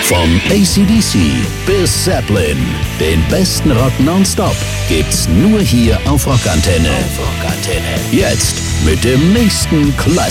Vom AC/DC bis Zeppelin, den besten Rock nonstop gibt's nur hier auf Rockantenne. Jetzt mit dem nächsten Classic.